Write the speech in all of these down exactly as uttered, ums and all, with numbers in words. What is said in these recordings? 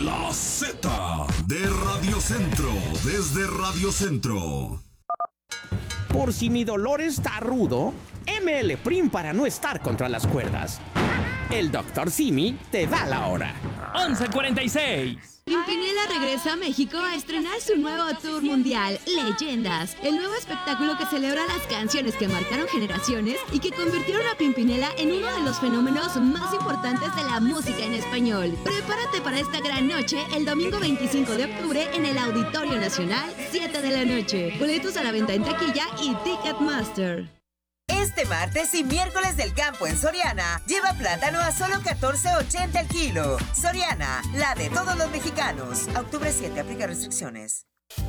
La Z de Radio Centro, desde Radio Centro. Por si mi dolor está rudo, M L Prim para no estar contra las cuerdas. El doctor Simi te da la hora. once cuarenta y seis. Pimpinela regresa a México a estrenar su nuevo tour mundial, Leyendas, el nuevo espectáculo que celebra las canciones que marcaron generaciones y que convirtieron a Pimpinela en uno de los fenómenos más importantes de la música en español. Prepárate para esta gran noche el domingo veinticinco de octubre en el Auditorio Nacional, siete de la noche. Boletos a la venta en taquilla y Ticketmaster. Este martes y miércoles del campo en Soriana, lleva plátano a solo catorce ochenta el kilo. Soriana, la de todos los mexicanos. A octubre siete, aplica restricciones.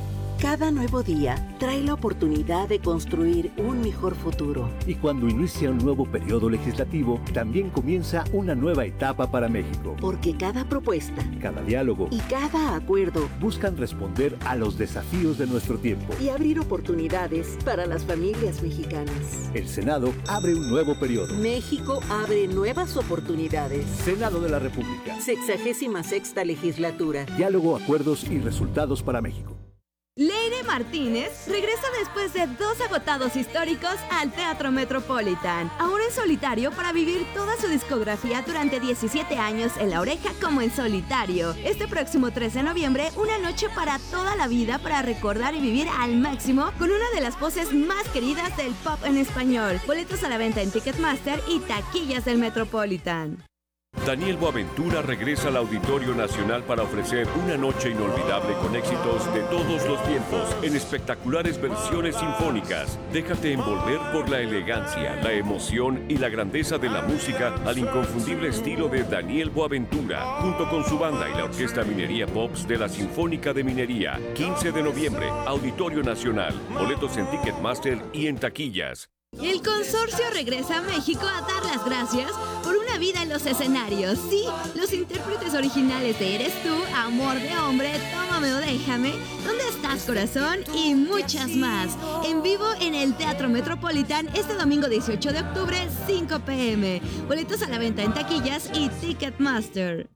Cada nuevo día trae la oportunidad de construir un mejor futuro. Y cuando inicia un nuevo periodo legislativo, también comienza una nueva etapa para México. Porque cada propuesta, cada diálogo y cada acuerdo buscan responder a los desafíos de nuestro tiempo y abrir oportunidades para las familias mexicanas. El Senado abre un nuevo periodo. México abre nuevas oportunidades. Senado de la República. Sexagésima sexta legislatura. Diálogo, acuerdos y resultados para México. Leire Martínez regresa después de dos agotados históricos al Teatro Metropolitan, ahora en solitario para vivir toda su discografía durante diecisiete años en La Oreja como en solitario. Este próximo tres de noviembre, una noche para toda la vida para recordar y vivir al máximo con una de las voces más queridas del pop en español. Boletos a la venta en Ticketmaster y taquillas del Metropolitan. Daniel Boaventura regresa al Auditorio Nacional para ofrecer una noche inolvidable con éxitos de todos los tiempos en espectaculares versiones sinfónicas. Déjate envolver por la elegancia, la emoción y la grandeza de la música al inconfundible estilo de Daniel Boaventura, junto con su banda y la Orquesta Minería Pops de la Sinfónica de Minería. quince de noviembre, Auditorio Nacional. Boletos en Ticketmaster y en taquillas. El consorcio regresa a México a dar las gracias por una vida en los escenarios. Sí, los intérpretes originales de Eres Tú, Amor de Hombre, Tómame o Déjame, ¿Dónde estás, corazón? Y muchas más. En vivo en el Teatro Metropolitan este domingo dieciocho de octubre, cinco pe eme. Boletos a la venta en taquillas y Ticketmaster.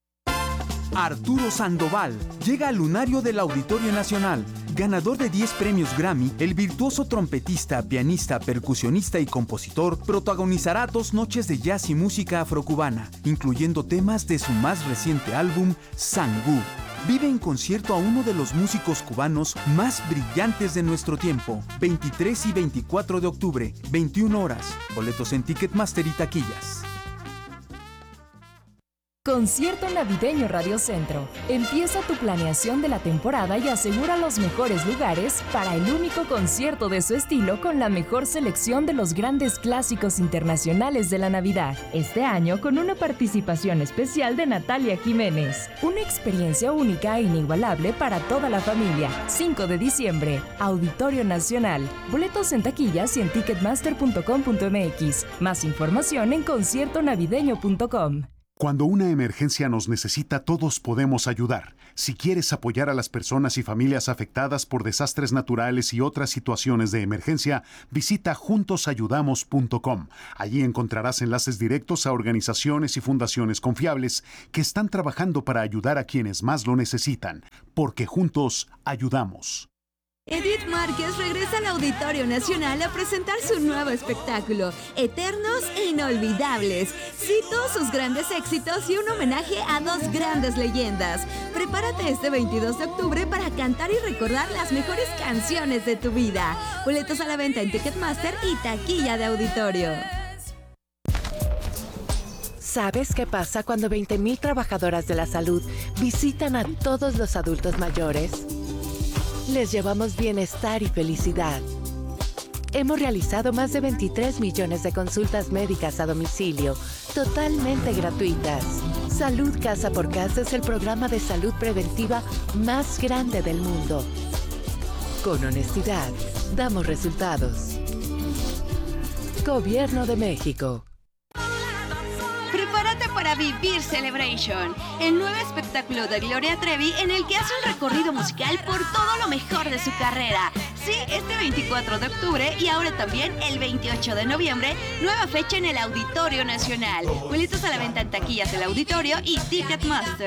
Arturo Sandoval llega al lunario del Auditorio Nacional. Ganador de diez premios Grammy, el virtuoso trompetista, pianista, percusionista y compositor protagonizará dos noches de jazz y música afrocubana, incluyendo temas de su más reciente álbum, Sangú. Vive en concierto a uno de los músicos cubanos más brillantes de nuestro tiempo. veintitrés y veinticuatro de octubre, veintiuna horas. Boletos en Ticketmaster y taquillas. Concierto Navideño Radio Centro. Empieza tu planeación de la temporada y asegura los mejores lugares para el único concierto de su estilo con la mejor selección de los grandes clásicos internacionales de la Navidad. Este año con una participación especial de Natalia Jiménez. Una experiencia única e inigualable para toda la familia. cinco de diciembre, Auditorio Nacional. Boletos en taquillas y en ticketmaster punto com punto eme equis. Más información en concierto navideño punto com. Cuando una emergencia nos necesita, todos podemos ayudar. Si quieres apoyar a las personas y familias afectadas por desastres naturales y otras situaciones de emergencia, visita juntos ayudamos punto com. Allí encontrarás enlaces directos a organizaciones y fundaciones confiables que están trabajando para ayudar a quienes más lo necesitan, porque juntos ayudamos. Edith Márquez regresa al Auditorio Nacional a presentar su nuevo espectáculo, Eternos e Inolvidables. Sí, todos sus grandes éxitos y un homenaje a dos grandes leyendas. Prepárate este veintidós de octubre para cantar y recordar las mejores canciones de tu vida. Boletos a la venta en Ticketmaster y taquilla de auditorio. ¿Sabes qué pasa cuando veinte mil trabajadoras de la salud visitan a todos los adultos mayores? Les llevamos bienestar y felicidad. Hemos realizado más de veintitrés millones de consultas médicas a domicilio, totalmente gratuitas. Salud Casa por Casa es el programa de salud preventiva más grande del mundo. Con honestidad, damos resultados. Gobierno de México. Prepara prepárate para vivir Celebration, el nuevo espectáculo de Gloria Trevi en el que hace un recorrido musical por todo lo mejor de su carrera. Sí, este veinticuatro de octubre y ahora también el veintiocho de noviembre, nueva fecha en el Auditorio Nacional. Boletos a la venta en taquillas del auditorio y Ticketmaster.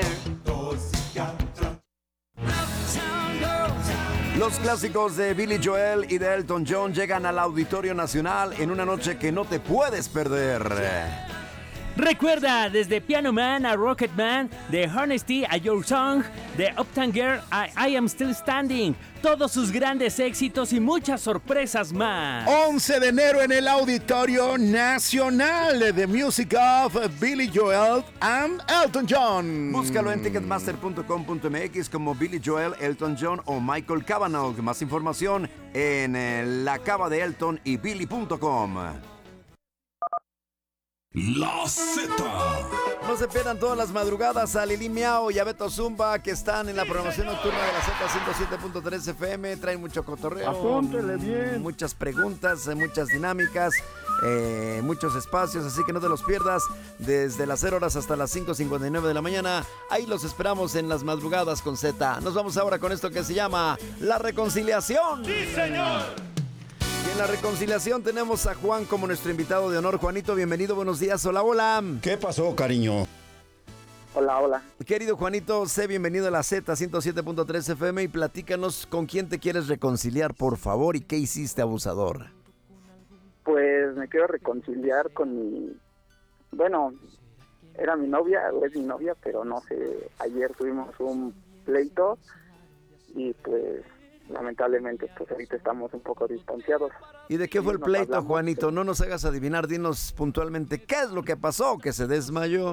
Los clásicos de Billy Joel y de Elton John llegan al Auditorio Nacional en una noche que no te puedes perder. Recuerda, desde Piano Man a Rocket Man, de Honesty a Your Song, de Uptown Girl a I Am Still Standing, todos sus grandes éxitos y muchas sorpresas más. once de enero en el Auditorio Nacional, The Music of Billy Joel and Elton John. Búscalo en ticketmaster punto com punto m x como Billy Joel, Elton John o Michael Cavanaugh. Más información en eh, la cava de Elton y Billy punto com. La Z. No se pierdan todas las madrugadas a Lili Miao y a Beto Zumba, que están en la programación nocturna de la Z ciento siete punto tres F M. Traen mucho cotorreo, Apúntele bien. muchas preguntas, muchas dinámicas, eh, muchos espacios, así que no te los pierdas desde las cero horas hasta las cinco cincuenta y nueve de la mañana. Ahí los esperamos en las madrugadas con Z. Nos vamos ahora con esto que se llama La Reconciliación. ¡Sí, señor! Y en la reconciliación tenemos a Juan como nuestro invitado de honor. Juanito, bienvenido, buenos días. Hola, hola. ¿Qué pasó, cariño? Hola, hola. Querido Juanito, sé bienvenido a la Z ciento siete punto tres F M y platícanos con quién te quieres reconciliar, por favor, y qué hiciste, abusador. Pues me quiero reconciliar con mi... Bueno, era mi novia, o es mi novia, pero no sé, ayer tuvimos un pleito y pues... lamentablemente, pues ahorita estamos un poco distanciados. ¿Y de qué fue el Nos pleito, hablamos, Juanito? No nos hagas adivinar, dinos puntualmente qué es lo que pasó, que se desmayó.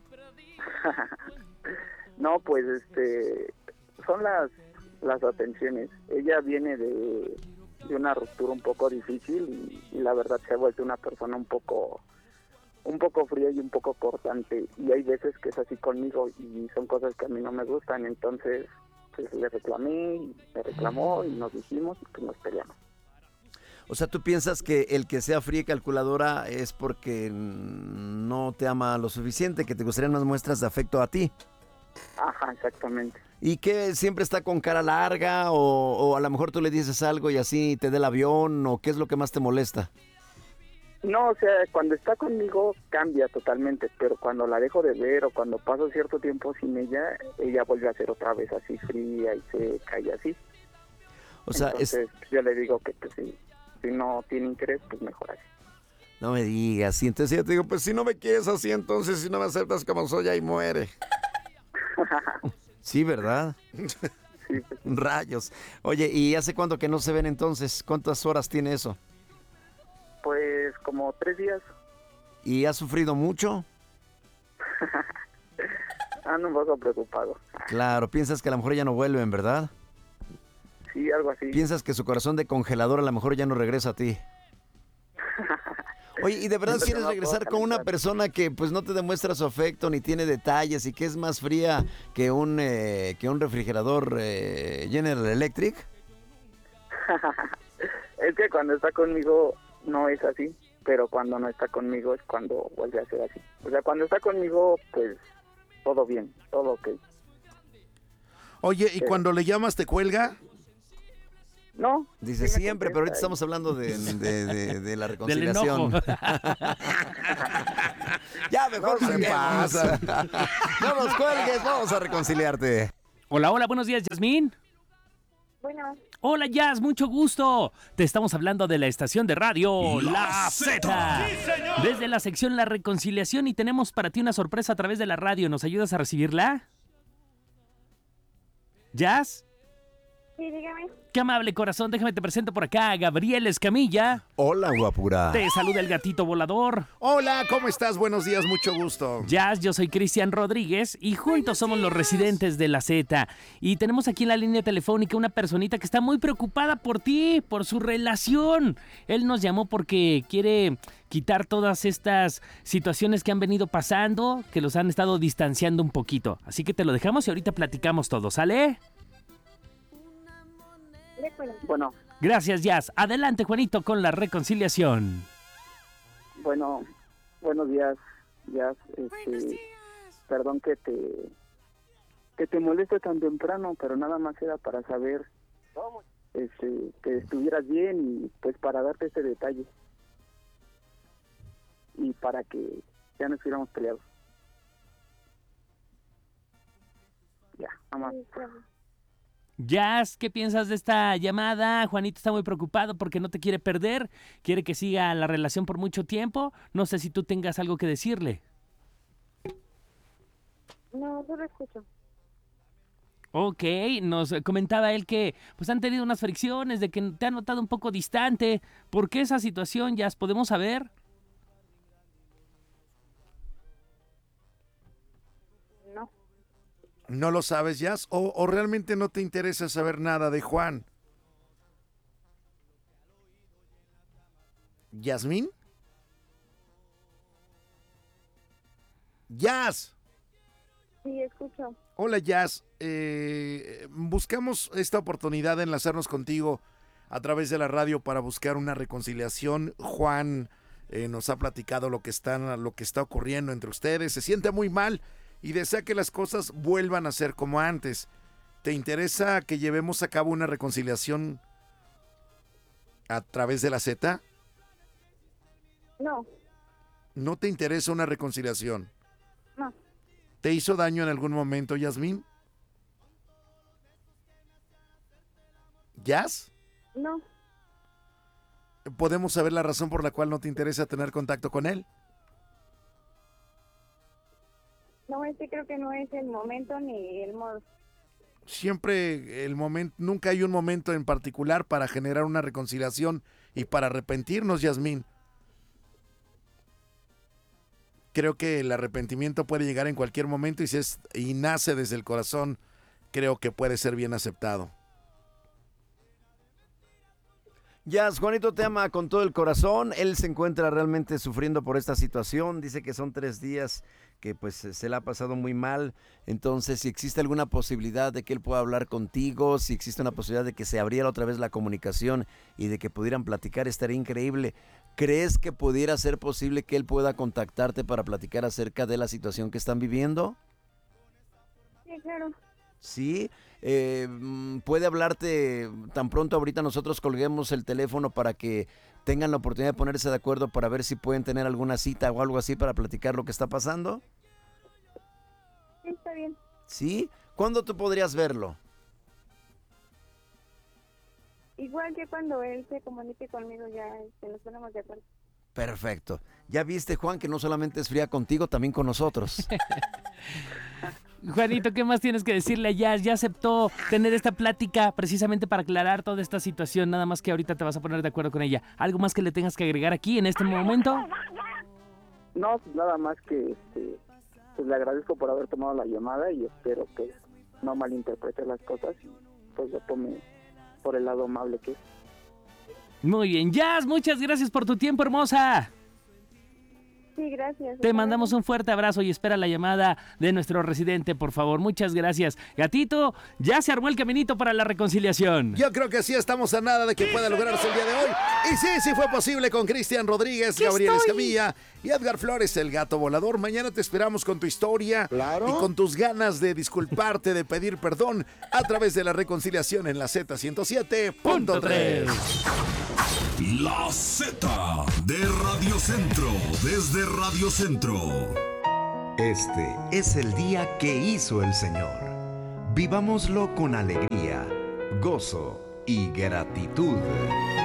No, pues este, son las las atenciones. Ella viene de, de una ruptura un poco difícil y, y la verdad se ha vuelto una persona un poco un poco fría y un poco cortante, y hay veces que es así conmigo y son cosas que a mí no me gustan, entonces pues le reclamé, y me reclamó y nos dijimos y pues nos peleamos. O sea, ¿tú piensas que el que sea fría y calculadora es porque no te ama lo suficiente, que te gustarían más muestras de afecto a ti? Ajá, exactamente. ¿Y que siempre está con cara larga o, o a lo mejor tú le dices algo y así te da el avión, o qué es lo que más te molesta? No, o sea, cuando está conmigo cambia totalmente, pero cuando la dejo de ver o cuando paso cierto tiempo sin ella, ella vuelve a ser otra vez así fría y seca y así. O sea, entonces es... yo le digo que pues, si, si no tiene interés, pues mejor así. No me digas, y entonces yo te digo, pues si no me quieres así, entonces si no me aceptas como soy, ahí muere. Sí, ¿verdad? Sí. Rayos. Oye, ¿y hace cuánto que no se ven entonces? ¿Cuántas horas tiene eso? Pues como tres días. ¿Y has sufrido mucho? Ando un poco preocupado. Claro, piensas que a lo mejor ya no vuelven, ¿verdad? Sí, algo así. Piensas que su corazón de congelador a lo mejor ya no regresa a ti. Oye, ¿y de verdad quieres regresar con una persona que pues no te demuestra su afecto ni tiene detalles y que es más fría que un eh, que un refrigerador eh, General Electric? Es que cuando está conmigo no es así, pero cuando no está conmigo es cuando vuelve a ser así. O sea, cuando está conmigo, pues todo bien, todo ok. Oye, ¿y pero... cuando le llamas te cuelga? No. Dice sí siempre, pero ahorita estamos hablando de, de, de, de la reconciliación. Ya, mejor no, se pasa. No nos cuelgues, vamos a reconciliarte. Hola, hola, buenos días, Yasmín. Bueno. Hola, Jazz, mucho gusto. Te estamos hablando de la estación de radio La, la Z. Sí, señor. Desde la sección La Reconciliación, y tenemos para ti una sorpresa a través de la radio. ¿Nos ayudas a recibirla? ¿Jazz? Sí, dígame. Qué amable, corazón. Déjame te presento por acá a Gabriel Escamilla. Hola, guapura. Te saluda el gatito volador. Hola, ¿cómo estás? Buenos días, mucho gusto. Jazz, yo soy Cristian Rodríguez y juntos somos los residentes de la Z. Y tenemos aquí en la línea telefónica una personita que está muy preocupada por ti, por su relación. Él nos llamó porque quiere quitar todas estas situaciones que han venido pasando, que los han estado distanciando un poquito. Así que te lo dejamos y ahorita platicamos todo, ¿sale? Bueno. Gracias, Jazz. Adelante, Juanito, con la reconciliación. Bueno, buenos días. ya, este, perdón que te, que te moleste tan temprano, pero nada más era para saber, este, que estuvieras bien y pues para darte este detalle y para que ya no estuviéramos peleados. Ya, nada más. Jazz, ¿qué piensas de esta llamada? Juanito está muy preocupado porque no te quiere perder, quiere que siga la relación por mucho tiempo. No sé si tú tengas algo que decirle. No, solo escucho. Ok, nos comentaba él que pues han tenido unas fricciones, de que te ha notado un poco distante. ¿Por qué esa situación, Jazz? ¿Podemos saber? No. ¿No lo sabes, Jazz? ¿O, o realmente no te interesa saber nada de Juan? ¿Yasmín? Jazz. Sí, escucho. Hola, Jazz. Eh, buscamos esta oportunidad de enlazarnos contigo a través de la radio para buscar una reconciliación. Juan eh, nos ha platicado lo que, está, lo que está ocurriendo entre ustedes. Se siente muy mal y desea que las cosas vuelvan a ser como antes. ¿Te interesa que llevemos a cabo una reconciliación a través de la Z? No. ¿No te interesa una reconciliación? No. ¿Te hizo daño en algún momento, Yasmín? ¿Jazz? No. ¿Podemos saber la razón por la cual no te interesa tener contacto con él? No, este creo que no es el momento ni el modo. Siempre el momento, nunca hay un momento en particular para generar una reconciliación y para arrepentirnos, Yasmín. Creo que el arrepentimiento puede llegar en cualquier momento y si es y nace desde el corazón, creo que puede ser bien aceptado. Jazz, Juanito te ama con todo el corazón. Él se encuentra realmente sufriendo por esta situación. Dice que son tres días que pues se le ha pasado muy mal. Entonces, si existe alguna posibilidad de que él pueda hablar contigo, si existe una posibilidad de que se abriera otra vez la comunicación y de que pudieran platicar, estaría increíble. ¿Crees que pudiera ser posible que él pueda contactarte para platicar acerca de la situación que están viviendo? Sí, claro. Sí, eh, puede hablarte tan pronto ahorita nosotros colguemos el teléfono para que tengan la oportunidad de ponerse de acuerdo para ver si pueden tener alguna cita o algo así para platicar lo que está pasando. Sí, está bien. ¿Sí? ¿Cuándo tú podrías verlo? Igual que cuando él se comunique conmigo ya este, nos ponemos de acuerdo. Perfecto. Ya viste, Juan, que no solamente es fría contigo, también con nosotros. Juanito, ¿qué más tienes que decirle a Jazz? Ya aceptó tener esta plática precisamente para aclarar toda esta situación, nada más que ahorita te vas a poner de acuerdo con ella. ¿Algo más que le tengas que agregar aquí en este momento? No, nada más que este, pues le agradezco por haber tomado la llamada y espero que no malinterprete las cosas y pues lo tome por el lado amable que es. Muy bien, Jazz, muchas gracias por tu tiempo, hermosa. Sí, gracias. Te mandamos un fuerte abrazo y espera la llamada de nuestro residente, por favor. Muchas gracias. Gatito, ya se armó el caminito para la reconciliación. Yo creo que sí estamos a nada de que pueda lograrse el día de hoy. Y sí, sí fue posible con Cristian Rodríguez, Gabriel estoy... Escamilla y Edgar Flores, el gato volador. Mañana te esperamos con tu historia claro. y con tus ganas de disculparte, de pedir perdón a través de la reconciliación en la Z ciento siete punto tres. La Z de Radio Centro, desde Radio Centro. Este es el día que hizo el Señor. Vivámoslo con alegría, gozo y gratitud.